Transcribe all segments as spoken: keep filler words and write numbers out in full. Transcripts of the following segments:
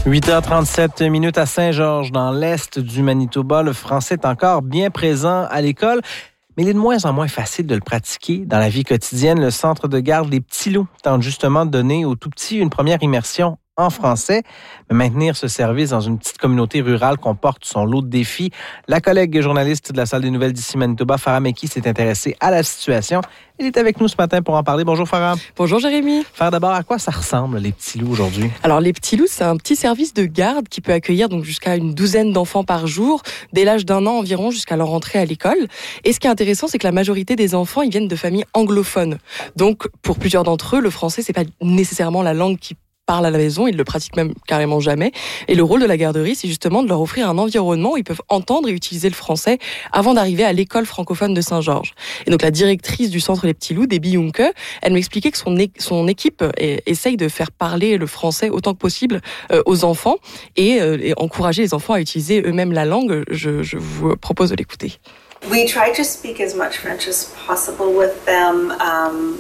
huit heures trente-sept minutes à Saint-Georges, dans l'est du Manitoba. Le français est encore bien présent à l'école, mais il est de moins en moins facile de le pratiquer dans la vie quotidienne. Le centre de garde Les Petits Loups tente justement de donner aux tout-petits une première immersion en français. Mais maintenir ce service dans une petite communauté rurale comporte son lot de défis. La collègue journaliste de la Salle des nouvelles d'ici Manitoba, Farah Meki, s'est intéressée à la situation. Elle est avec nous ce matin pour en parler. Bonjour Farah. Bonjour Jérémy. Farah, d'abord, à quoi ça ressemble Les Petits Loups aujourd'hui? Alors Les Petits Loups, c'est un petit service de garde qui peut accueillir donc jusqu'à une douzaine d'enfants par jour, dès l'âge d'un an environ jusqu'à leur entrée à l'école. Et ce qui est intéressant, c'est que la majorité des enfants, ils viennent de familles anglophones. Donc pour plusieurs d'entre eux, le français, c'est pas nécessairement la langue qui parlent à la maison, ils le pratiquent même carrément jamais. Et le rôle de la garderie, c'est justement de leur offrir un environnement où ils peuvent entendre et utiliser le français avant d'arriver à l'école francophone de Saint-Georges. Et donc la directrice du centre Les Petits Loups, Debbie Junke, elle m'expliquait que son, é- son équipe est, essaye de faire parler le français autant que possible euh, aux enfants et, euh, et encourager les enfants à utiliser eux-mêmes la langue. Je, je vous propose de l'écouter. We try to speak as much French as possible with them. Um...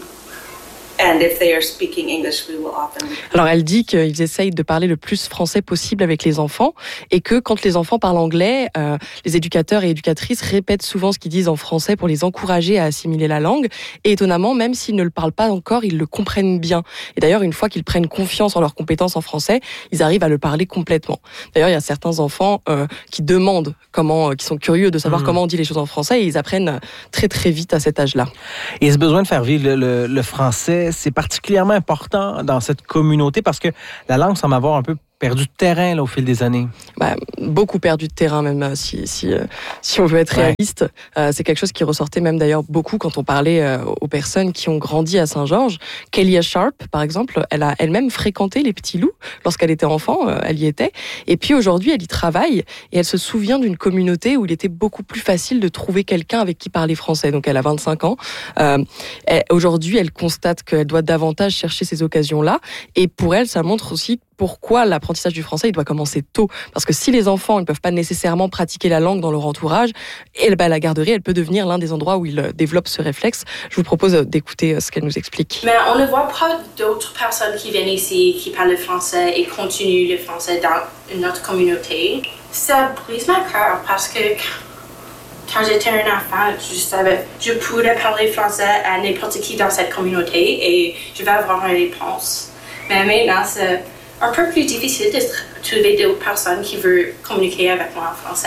And if they are speaking English, we will often... Alors elle dit qu'ils essayent de parler le plus français possible avec les enfants et que quand les enfants parlent anglais, euh, les éducateurs et éducatrices répètent souvent ce qu'ils disent en français pour les encourager à assimiler la langue. Et étonnamment, même s'ils ne le parlent pas encore, ils le comprennent bien. Et d'ailleurs, une fois qu'ils prennent confiance en leurs compétences en français, ils arrivent à le parler complètement. D'ailleurs, il y a certains enfants euh, qui demandent comment, euh, qui sont curieux de savoir mmh. comment on dit les choses en français et ils apprennent très très vite à cet âge-là. Et ce besoin de faire vivre le, le, le français, c'est particulièrement important dans cette communauté parce que la langue semble avoir un peu perdu de terrain là, au fil des années. Bah, beaucoup perdu de terrain même si, si, euh, si on veut être réaliste. Ouais. Euh, c'est quelque chose qui ressortait même d'ailleurs beaucoup quand on parlait euh, aux personnes qui ont grandi à Saint-Georges. Kelly Sharp, par exemple, elle a elle-même fréquenté Les Petits Loups lorsqu'elle était enfant, euh, elle y était. Et puis aujourd'hui, elle y travaille et elle se souvient d'une communauté où il était beaucoup plus facile de trouver quelqu'un avec qui parler français. Donc elle a vingt-cinq ans. Euh, elle, aujourd'hui, elle constate qu'elle doit davantage chercher ces occasions-là. Et pour elle, ça montre aussi pourquoi l'apprentissage du français il doit commencer tôt. Parce que si les enfants ne peuvent pas nécessairement pratiquer la langue dans leur entourage, et ben, la garderie, elle peut devenir l'un des endroits où ils développent ce réflexe. Je vous propose d'écouter ce qu'elle nous explique. Mais on ne voit pas d'autres personnes qui viennent ici, qui parlent le français et continuent le français dans notre communauté. Ça brise mon cœur parce que quand j'étais un enfant, je savais, je pourrais parler français à n'importe qui dans cette communauté et je vais avoir une réponse. Mais maintenant, c'est un peu plus difficile de trouver d'autres personnes qui veulent communiquer avec moi en français.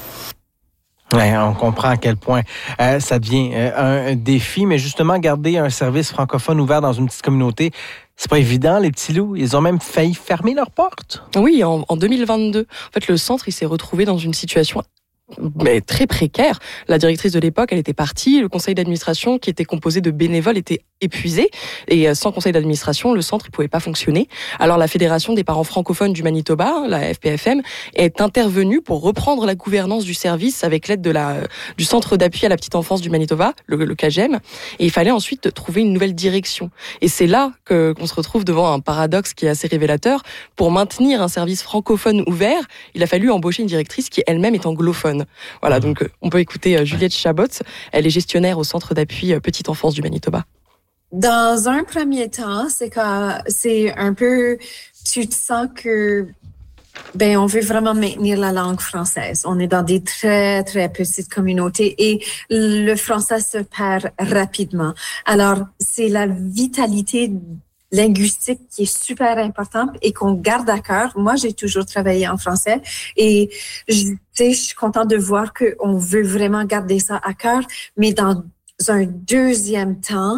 Ouais, on comprend à quel point euh, ça devient euh, un défi, mais justement, garder un service francophone ouvert dans une petite communauté, c'est pas évident, Les Petits Loups. Ils ont même failli fermer leurs portes. Oui, en, en deux mille vingt-deux. En fait, le centre, il s'est retrouvé dans une situation mais très précaire. La directrice de l'époque, elle était partie. Le conseil d'administration, qui était composé de bénévoles, était épuisé. Et sans conseil d'administration, le centre ne pouvait pas fonctionner. Alors la Fédération des parents francophones du Manitoba, la F P F M, est intervenue pour reprendre la gouvernance du service avec l'aide de la, du Centre d'appui à la petite enfance du Manitoba, le, le C A G E M. Et il fallait ensuite trouver une nouvelle direction. Et c'est là que, qu'on se retrouve devant un paradoxe qui est assez révélateur. Pour maintenir un service francophone ouvert, il a fallu embaucher une directrice qui elle-même est anglophone. Voilà, donc on peut écouter Juliette Chabot. Elle est gestionnaire au Centre d'appui Petite Enfance du Manitoba. Dans un premier temps, c'est que c'est un peu, tu te sens que ben on veut vraiment maintenir la langue française. On est dans des très très petites communautés et le français se perd rapidement. Alors c'est la vitalité linguistique qui est super importante et qu'on garde à cœur. Moi, j'ai toujours travaillé en français et je, je suis contente de voir qu'on veut vraiment garder ça à cœur, mais dans un deuxième temps,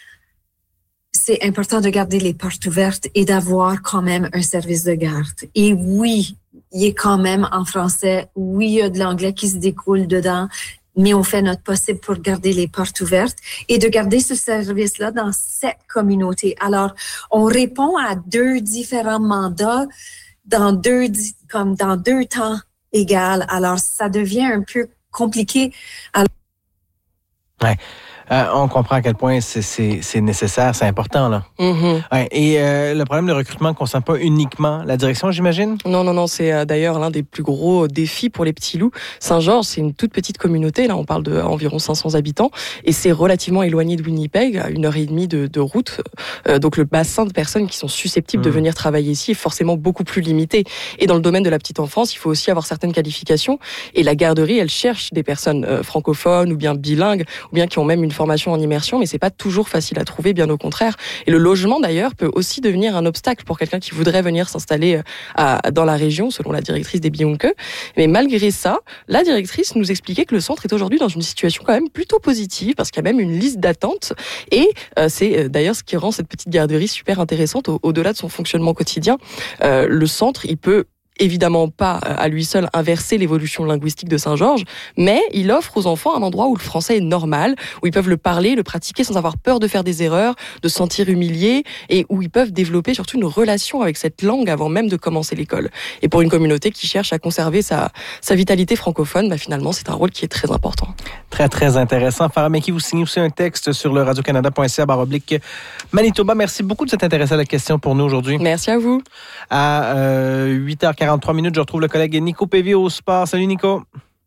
c'est important de garder les portes ouvertes et d'avoir quand même un service de garde. Et oui, il est quand même en français. Oui, il y a de l'anglais qui se découle dedans, mais on fait notre possible pour garder les portes ouvertes et de garder ce service-là dans cette communauté. Alors, on répond à deux différents mandats dans deux, comme dans deux temps égaux. Alors, ça devient un peu compliqué. Alors... Ouais. Euh, on comprend à quel point c'est, c'est, c'est nécessaire, c'est important, là. Mm-hmm. Ouais, et euh, le problème de recrutement ne concerne pas uniquement la direction, j'imagine? Non, non, non, c'est euh, d'ailleurs l'un des plus gros défis pour les petits loups. Saint-Georges, c'est une toute petite communauté, là, on parle d'environ cinq cents habitants, et c'est relativement éloigné de Winnipeg, à une heure et demie de, de route. Euh, donc le bassin de personnes qui sont susceptibles mmh. de venir travailler ici est forcément beaucoup plus limité. Et dans le domaine de la petite enfance, il faut aussi avoir certaines qualifications, et la garderie, elle cherche des personnes euh, francophones, ou bien bilingues, ou bien qui ont même une formation en immersion, mais c'est pas toujours facile à trouver, bien au contraire. Et le logement, d'ailleurs, peut aussi devenir un obstacle pour quelqu'un qui voudrait venir s'installer à, dans la région, selon la directrice des Bihunke. Mais malgré ça, la directrice nous expliquait que le centre est aujourd'hui dans une situation quand même plutôt positive, parce qu'il y a même une liste d'attente. Et euh, c'est euh, d'ailleurs ce qui rend cette petite garderie super intéressante au, au-delà de son fonctionnement quotidien. Euh, le centre, il peut évidemment pas à lui seul inverser l'évolution linguistique de Saint-Georges, mais il offre aux enfants un endroit où le français est normal, où ils peuvent le parler, le pratiquer sans avoir peur de faire des erreurs, de se sentir humiliés, et où ils peuvent développer surtout une relation avec cette langue avant même de commencer l'école. Et pour une communauté qui cherche à conserver sa, sa vitalité francophone, bah finalement c'est un rôle qui est très important. Très, très intéressant. Farah Meki, vous signez aussi un texte sur le radio-canada point c a barre oblique Manitoba. Merci beaucoup de s'être intéressé à la question pour nous aujourd'hui. Merci à vous. À euh, huit heures quarante-trois minutes, je retrouve le collègue Nico Pévy au sport. Salut Nico.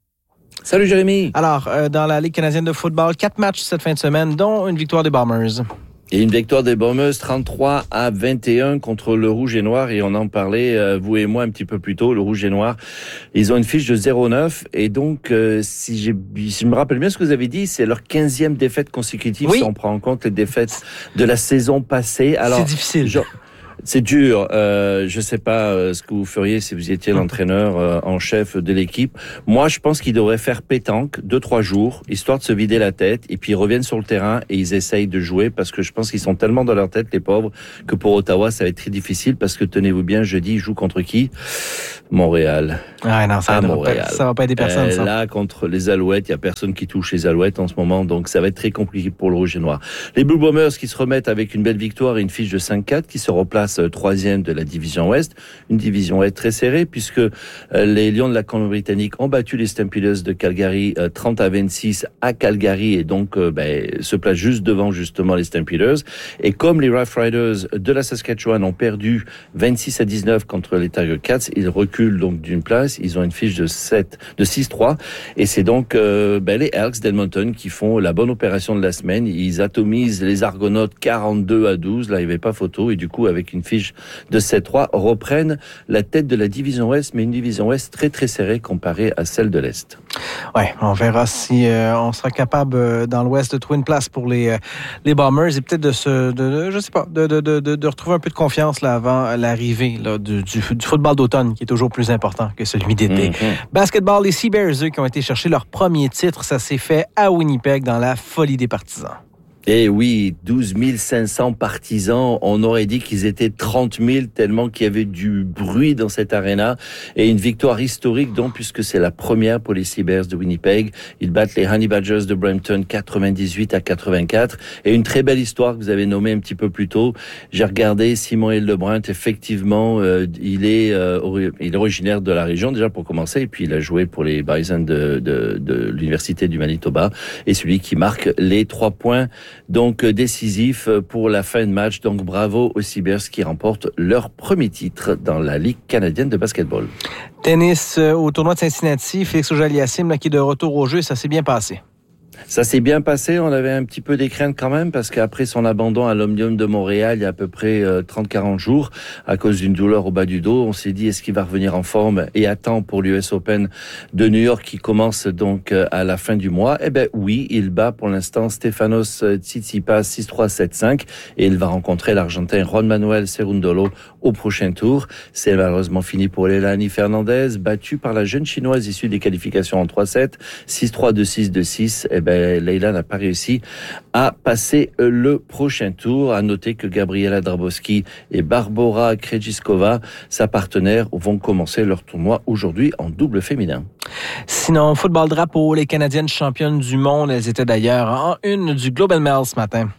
Salut Jérémy. Alors, euh, dans la Ligue canadienne de football, quatre matchs cette fin de semaine, dont une victoire des Bombers. Et une victoire des Bombers trente-trois à vingt et un contre le Rouge et Noir. Et on en parlait, euh, vous et moi, un petit peu plus tôt. Le Rouge et Noir, ils ont une fiche de zéro neuf. Et donc, euh, si, j'ai, si je me rappelle bien ce que vous avez dit, c'est leur quinzième défaite consécutive, oui. Si on prend en compte les défaites de la saison passée. Alors, c'est difficile. Je, C'est dur. Euh, je sais pas euh, ce que vous feriez si vous étiez l'entraîneur euh, en chef de l'équipe. Moi, je pense qu'ils devraient faire pétanque deux, trois jours, histoire de se vider la tête, et puis ils reviennent sur le terrain et ils essayent de jouer, parce que je pense qu'ils sont tellement dans leur tête, les pauvres, que pour Ottawa, ça va être très difficile, parce que tenez-vous bien, jeudi, ils jouent contre qui? Montréal. Ouais, non, ça, à va Montréal. Pas, ça va pas aider personne, euh, ça. Là, contre les Alouettes, il y a personne qui touche les Alouettes en ce moment, donc ça va être très compliqué pour le Rouge et Noir. Les Blue Bombers qui se remettent avec une belle victoire et une fiche de cinq quatre, qui se replacent troisième de la division Ouest, une division Ouest très serrée, puisque euh, les Lions de la Colombie-Britannique ont battu les Stampeders de Calgary euh, trente à vingt-six à Calgary, et donc euh, ben, se placent juste devant justement les Stampeders. Et comme les Rough Riders de la Saskatchewan ont perdu vingt-six à dix-neuf contre les Tiger Cats, ils reculent donc d'une place. Ils ont une fiche de sept, de six trois, et c'est donc euh, ben, les Elks d'Edmonton qui font la bonne opération de la semaine. Ils atomisent les Argonautes quarante-deux à douze. Là, il n'y avait pas photo, et du coup, avec une fiche de sept trois, reprennent la tête de la division Ouest, mais une division Ouest très très serrée comparée à celle de l'Est. Oui, on verra si euh, on sera capable euh, dans l'Ouest de trouver une place pour les, euh, les Bombers, et peut-être de se, de, de, je sais pas, de, de, de, de retrouver un peu de confiance là, avant l'arrivée là, du, du, du football d'automne, qui est toujours plus important que celui d'été. Mm-hmm. Basketball, les Sea Bears, eux, qui ont été chercher leur premier titre, ça s'est fait à Winnipeg dans la folie des partisans. Eh oui, douze mille cinq cents partisans. On aurait dit qu'ils étaient trente mille tellement qu'il y avait du bruit dans cette aréna. Et une victoire historique, donc, puisque c'est la première pour les Sea Bears de Winnipeg. Ils battent les Honey Badgers de Brampton quatre-vingt-dix-huit à quatre-vingt-quatre. Et une très belle histoire que vous avez nommée un petit peu plus tôt. J'ai regardé Simon Hildebrandt. Effectivement, euh, il est euh, il est originaire de la région, déjà pour commencer. Et puis, il a joué pour les Bison de, de, de l'Université du Manitoba. Et celui qui marque les trois points donc décisif pour la fin de match. Donc bravo aux Sea Bears qui remportent leur premier titre dans la Ligue canadienne de basketball. Tennis euh, au tournoi de Cincinnati, Félix Auger-Aliassime qui est de retour au jeu, ça s'est bien passé. Ça s'est bien passé, on avait un petit peu des craintes quand même, parce qu'après son abandon à l'Omnium de Montréal, il y a à peu près trente à quarante jours, à cause d'une douleur au bas du dos, on s'est dit, est-ce qu'il va revenir en forme et à temps pour l'U S Open de New York qui commence donc à la fin du mois? Eh ben oui, il bat pour l'instant Stefanos Tsitsipas six trois sept cinq, et il va rencontrer l'Argentin Juan Manuel Cerundolo au prochain tour. C'est malheureusement fini pour Leilani Fernandez, battue par la jeune chinoise issue des qualifications en trois sept, six trois, deux six, deux six. Eh ben, Leila n'a pas réussi à passer le prochain tour. À noter que Gabriela Drabowski et Barbora Krejcikova, sa partenaire, vont commencer leur tournoi aujourd'hui en double féminin. Sinon, football drapeau, les Canadiennes championnes du monde, elles étaient d'ailleurs en une du Globe and Mail ce matin.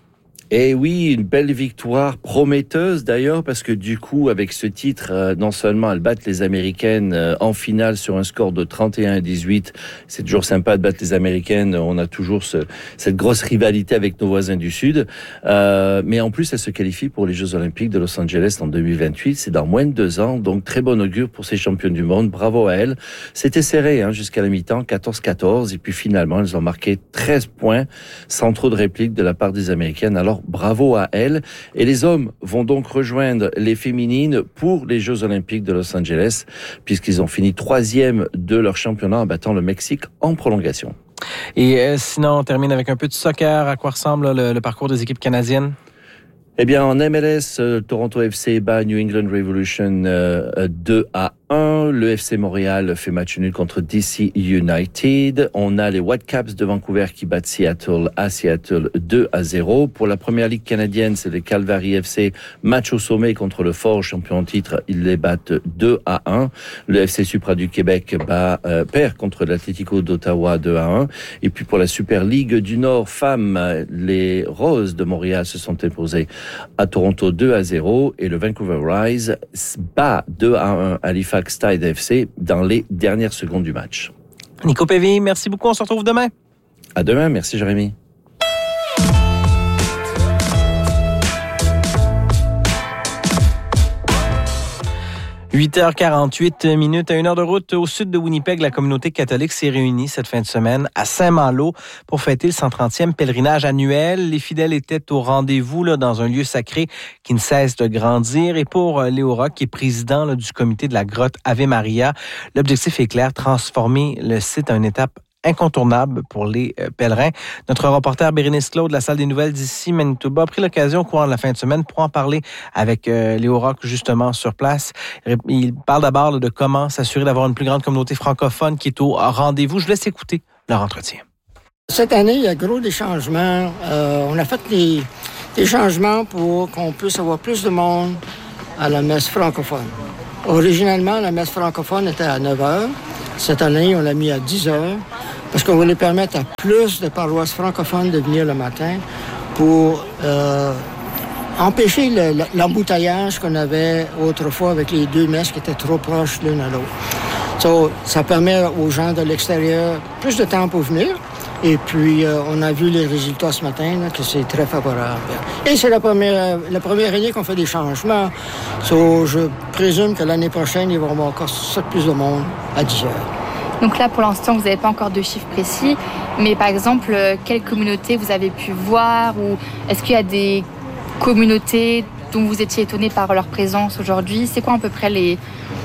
Et oui, une belle victoire, prometteuse d'ailleurs, parce que du coup, avec ce titre, euh, non seulement elles battent les Américaines euh, en finale sur un score de trente et un à dix-huit, c'est toujours sympa de battre les Américaines, on a toujours ce, cette grosse rivalité avec nos voisins du Sud, euh, mais en plus, elles se qualifient pour les Jeux Olympiques de Los Angeles en deux mille vingt-huit, c'est dans moins de deux ans, donc très bon augure pour ces championnes du monde, bravo à elles. C'était serré hein, jusqu'à la mi-temps, quatorze quatorze, et puis finalement, elles ont marqué treize points, sans trop de répliques de la part des Américaines, alors bravo à elles. Et les hommes vont donc rejoindre les féminines pour les Jeux Olympiques de Los Angeles, puisqu'ils ont fini troisième de leur championnat en battant le Mexique en prolongation. Et euh, sinon, on termine avec un peu de soccer. À quoi ressemble là, le, le parcours des équipes canadiennes? Eh bien, en M L S, euh, Toronto F C bat New England Revolution euh, deux à un. Le F C Montréal fait match nul contre D C United. On a les Whitecaps de Vancouver qui battent Seattle à Seattle deux à zéro. Pour la première ligue canadienne, c'est les Calgary F C, match au sommet contre le Forge, champion en titre. Ils les battent deux à un. Le F C Supra du Québec bat, euh, perd contre l'Atlético d'Ottawa deux à un. Et puis pour la Super Ligue du Nord femmes, les Roses de Montréal se sont imposées à Toronto deux à zéro. Et le Vancouver Rise bat deux à un Halifax Tide F C dans les dernières secondes du match. Nico Pévy, merci beaucoup. On se retrouve demain. À demain. Merci, Jérémy. huit heures quarante-huit minutes. À une heure de route au sud de Winnipeg, la communauté catholique s'est réunie cette fin de semaine à Saint-Malo pour fêter le cent trentième pèlerinage annuel. Les fidèles étaient au rendez-vous là, dans un lieu sacré qui ne cesse de grandir. Et pour Léo Roch, qui est président là, du comité de la grotte Ave Maria, l'objectif est clair, transformer le site en une étape incontournable pour les euh, pèlerins. Notre reporter Bérénice Claude de la salle des nouvelles d'ici Manitoba a pris l'occasion au courant de la fin de semaine pour en parler avec euh, Léo Roch justement sur place. Il parle d'abord là, de comment s'assurer d'avoir une plus grande communauté francophone qui est au rendez-vous. Je laisse écouter leur entretien. Cette année, il y a gros des changements. Euh, on a fait des, des changements pour qu'on puisse avoir plus de monde à la messe francophone. Originalement, la messe francophone était à neuf heures. Cette année, on l'a mis à dix heures parce qu'on voulait permettre à plus de paroisses francophones de venir le matin pour euh, empêcher le, l'embouteillage qu'on avait autrefois avec les deux messes qui étaient trop proches l'une à l'autre. So, ça permet aux gens de l'extérieur plus de temps pour venir. Et puis, euh, on a vu les résultats ce matin, là, que c'est très favorable. Et c'est la première, la première année qu'on fait des changements. So, je présume que l'année prochaine, il va y avoir encore plus de monde à dix heures. Donc là, pour l'instant, vous n'avez pas encore de chiffres précis. Mais par exemple, quelle communauté vous avez pu voir? Ou est-ce qu'il y a des communautés dont vous étiez étonné par leur présence aujourd'hui? C'est quoi à peu près les...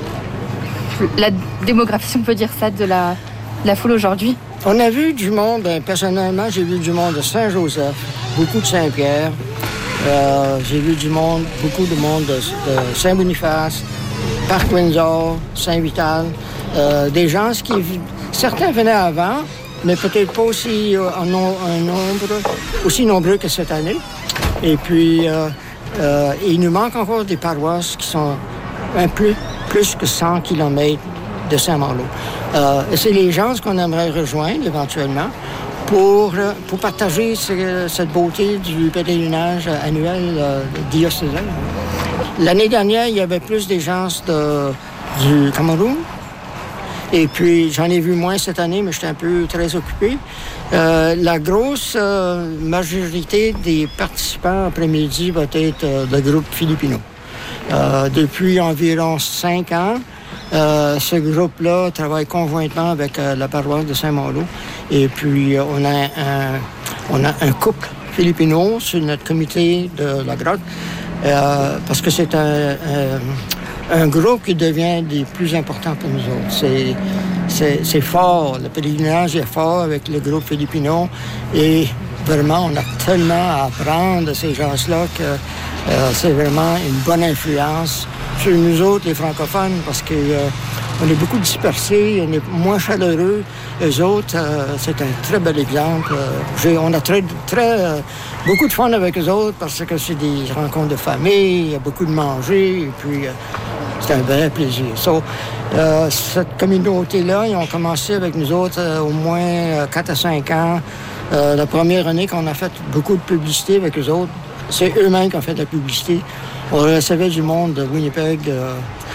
la démographie, si on peut dire ça, de la, de la foule aujourd'hui? On a vu du monde, personnellement, j'ai vu du monde de Saint-Joseph, beaucoup de Saint-Pierre. Euh, j'ai vu du monde, beaucoup de monde de, de Saint-Boniface, Parc Windsor, Saint-Vital. Euh, des gens qui... Certains venaient avant, mais peut-être pas aussi euh, en no, un nombre aussi nombreux que cette année. Et puis, euh, euh, il nous manque encore des paroisses qui sont un peu plus que cent kilomètres de Saint-Malo. Euh, c'est les gens qu'on aimerait rejoindre éventuellement pour, pour partager ce, cette beauté du pèlerinage annuel euh, diocésain. L'année dernière, il y avait plus des gens de, du Cameroun. Et puis, j'en ai vu moins cette année, mais j'étais un peu très occupé. Euh, la grosse euh, majorité des participants après-midi va être euh, le groupe Filipino. Euh, depuis environ cinq ans, Euh, ce groupe-là travaille conjointement avec euh, la paroisse de Saint-Malo. Et puis, euh, on, a un, on a un couple filipino sur notre comité de la grotte euh, parce que c'est un, un, un groupe qui devient des plus importants pour nous autres. C'est, c'est, c'est fort. Le pèlerinage est fort avec le groupe filipino et vraiment, on a tellement à apprendre de ces gens-là que euh, c'est vraiment une bonne influence sur nous autres, les francophones, parce qu'on euh, est beaucoup dispersés, on est moins chaleureux. Eux autres, euh, c'est un très bel exemple. J'ai, on a très, très, euh, beaucoup de fun avec eux autres parce que c'est des rencontres de famille, il y a beaucoup de manger, et puis euh, c'est un vrai plaisir. So, euh, cette communauté-là, ils ont commencé avec nous autres euh, au moins euh, quatre à cinq ans. Euh, la première année qu'on a fait beaucoup de publicité avec eux autres, c'est eux-mêmes qui ont fait de la publicité. On recevait du monde de Winnipeg euh,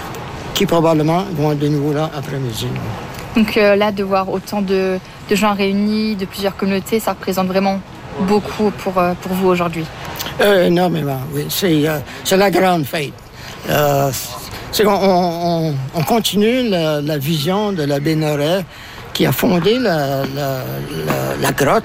qui probablement vont être de nouveau là après-midi. Donc euh, là, de voir autant de, de gens réunis, de plusieurs communautés, ça représente vraiment beaucoup pour, euh, pour vous aujourd'hui. Euh, énormément, oui. C'est, euh, c'est la grande fête. Euh, c'est qu'on on, on continue la, la vision de l'abbé Noret qui a fondé la, la, la, la grotte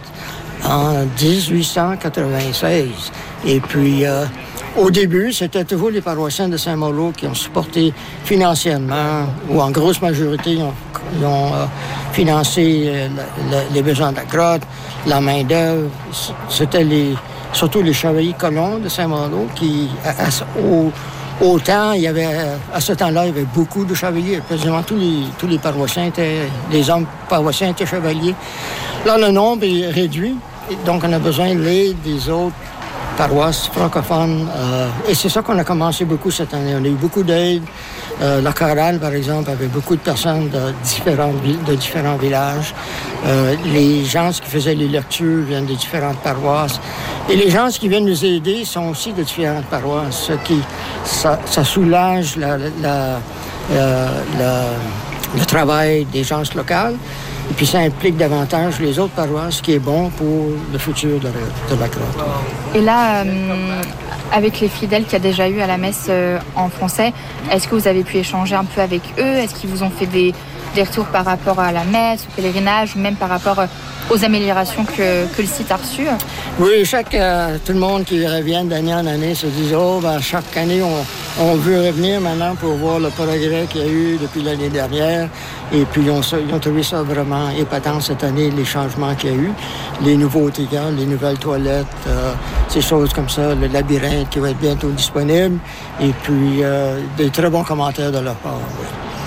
en dix-huit cent quatre-vingt-seize. Et puis, euh, au début, c'était toujours les paroissiens de Saint-Malo qui ont supporté financièrement, ou en grosse majorité, ils ont, ils ont euh, financé euh, la, la, les besoins de la grotte, la main-d'œuvre. C'était les, surtout les chevaliers colons de Saint-Malo qui, à, à, au, au temps, il y avait, à ce temps-là, il y avait beaucoup de chevaliers. Quasiment tous les, tous les paroissiens étaient, les hommes paroissiens étaient chevaliers. Là, le nombre est réduit, donc on a besoin de l'aide des autres paroisses francophones. Euh, et c'est ça qu'on a commencé beaucoup cette année. On a eu beaucoup d'aide. Euh, la chorale, par exemple, avait beaucoup de personnes de, différentes, de différents villages. Euh, les gens qui faisaient les lectures viennent de différentes paroisses. Et les gens qui viennent nous aider sont aussi de différentes paroisses. Ce qui, ça, ça soulage la, la, euh, la, le travail des gens locales. Et puis ça implique davantage les autres paroisses, ce qui est bon pour le futur de la, de la grotte. Et là, euh, avec les fidèles qu'il y a déjà eu à la messe euh, en français, est-ce que vous avez pu échanger un peu avec eux? Est-ce qu'ils vous ont fait des, des retours par rapport à la messe, au pèlerinage, ou même par rapport euh, aux améliorations que, que le site a reçues? Oui, chaque, euh, tout le monde qui revient d'année en année se dit « Oh, ben, chaque année, on, on veut revenir maintenant pour voir le progrès qu'il y a eu depuis l'année dernière. » Et puis, ils ont, ils ont trouvé ça vraiment épatant cette année, les changements qu'il y a eu, les nouveautés, les nouvelles toilettes, euh, ces choses comme ça, le labyrinthe qui va être bientôt disponible, et puis euh, des très bons commentaires de leur part. Oui.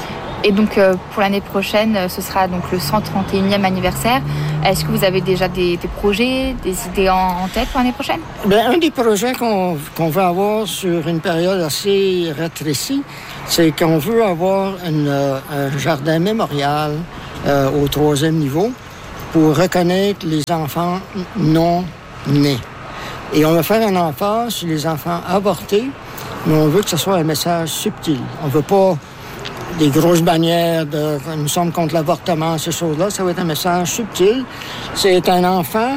Et donc, euh, pour l'année prochaine, ce sera donc le cent trente et unième anniversaire. Est-ce que vous avez déjà des, des projets, des idées en, en tête pour l'année prochaine? Bien, un des projets qu'on, qu'on va avoir sur une période assez rétrécie, c'est qu'on veut avoir une, euh, un jardin mémorial euh, au troisième niveau pour reconnaître les enfants non nés. Et on va faire un emphase sur les enfants avortés, mais on veut que ce soit un message subtil. On ne veut pas des grosses bannières de « nous sommes contre l'avortement », ces choses-là. Ça va être un message subtil. C'est un enfant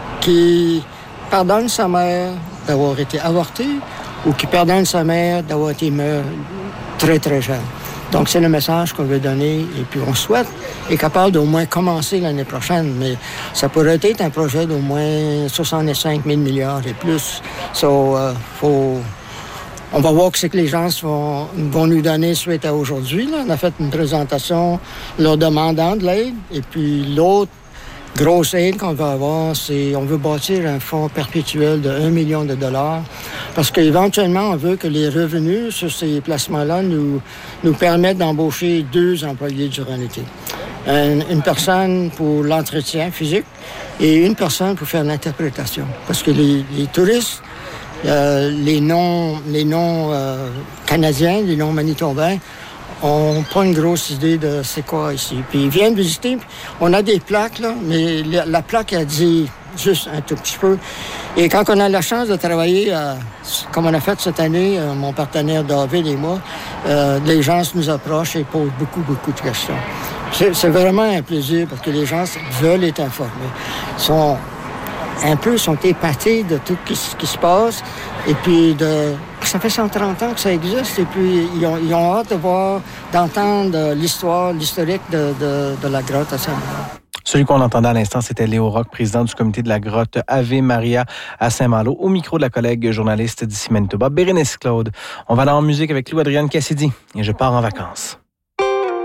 qui pardonne sa mère d'avoir été avorté ou qui pardonne sa mère d'avoir été meurt très, très jeune. Donc, c'est le message qu'on veut donner et puis on souhaite être capable d'au moins commencer l'année prochaine. Mais ça pourrait être un projet d'au moins soixante-cinq mille milliards et plus. So, uh, faut... On va voir ce que les gens vont, vont nous donner suite à aujourd'hui. Là. On a fait une présentation leur demandant de l'aide. Et puis l'autre grosse aide qu'on va avoir, c'est on veut bâtir un fonds perpétuel de un million de dollars. Parce qu'éventuellement, on veut que les revenus sur ces placements-là nous, nous permettent d'embaucher deux employés durant l'été. Une, une personne pour l'entretien physique et une personne pour faire l'interprétation. Parce que les, les touristes, Euh, les non, les non euh, canadiens, les non manitobains, ont pas une grosse idée de c'est quoi ici. Puis ils viennent visiter, on a des plaques, là, mais la, la plaque a dit juste un tout petit peu. Et quand on a la chance de travailler, euh, comme on a fait cette année, euh, mon partenaire David et moi, euh, les gens nous approchent et posent beaucoup, beaucoup de questions. C'est, c'est vraiment un plaisir parce que les gens veulent être informés. Ils sont un peu sont épatés de tout ce qui se passe. Et puis, de, ça fait cent trente ans que ça existe. Et puis, ils ont, ils ont hâte de voir, d'entendre l'histoire, l'historique de, de, de la grotte à Saint-Malo. Celui qu'on entendait à l'instant, c'était Léo Roch, président du comité de la grotte Ave Maria à Saint-Malo, au micro de la collègue journaliste d'ici Manitoba, Bérénice Claude. On va aller en musique avec Lou Adrienne Cassidy et je pars en vacances.